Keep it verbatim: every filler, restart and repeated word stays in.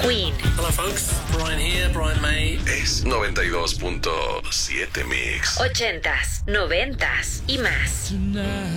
Queen. Hello folks, Brian here, Brian May. Es noventa y dos punto siete Mix. Ochentas, noventas y más.